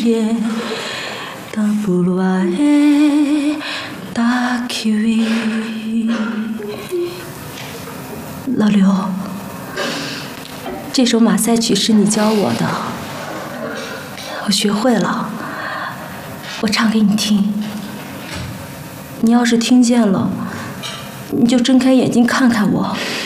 夜，达布鲁阿耶达基维。老刘，这首马赛曲是你教我的，我学会了，我唱给你听。你要是听见了，你就睁开眼睛看看我。